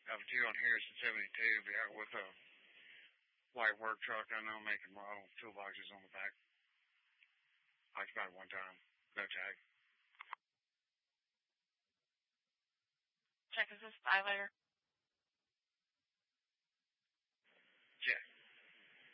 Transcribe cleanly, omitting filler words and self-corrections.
Have two on Harrison 72. Be out with a white work truck, unknown make and model, toolboxes on the back. Occupied one time. No tag. Check, is this Tyler?